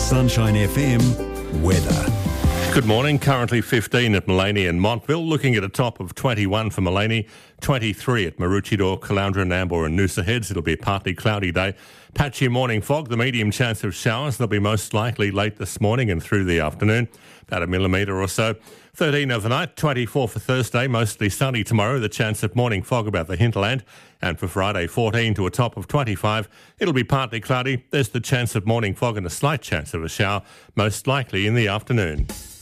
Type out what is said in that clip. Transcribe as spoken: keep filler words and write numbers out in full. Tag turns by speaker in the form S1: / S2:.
S1: Sunshine F M weather.
S2: Good morning. Currently fifteen at Maleny and Montville. Looking at a top of twenty-one for Maleny, twenty-three at Maroochydore, Caloundra, Nambour and Noosa Heads. It'll be a partly cloudy day. Patchy morning fog, the medium chance of showers. They'll be most likely late this morning and through the afternoon, about a millimetre or so. thirteen overnight, twenty-four for Thursday, mostly sunny tomorrow. The chance of morning fog about the hinterland. And for Friday, fourteen to a top of twenty-five. It'll be partly cloudy. There's the chance of morning fog and a slight chance of a shower, most likely in the afternoon.